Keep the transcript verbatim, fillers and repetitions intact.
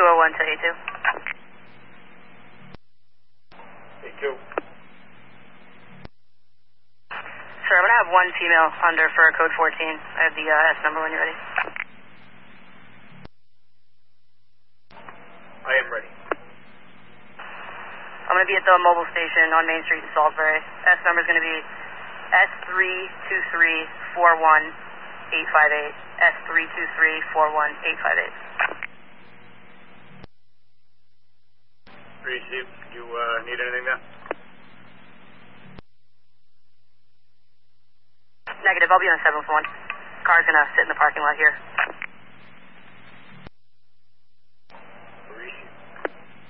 two oh one to A two. A two. Sir, I'm going to have one female under for code fourteen. I have the uh, S number when you're ready. I am ready. I'm going to be at the mobile station on Main Street in Salisbury. S number is going to be S three two three four one eight five eight. S three two three four one eight five eight. Receive. You uh, need anything there? Negative. I'll be on seventh one. Car's going to sit in the parking lot here.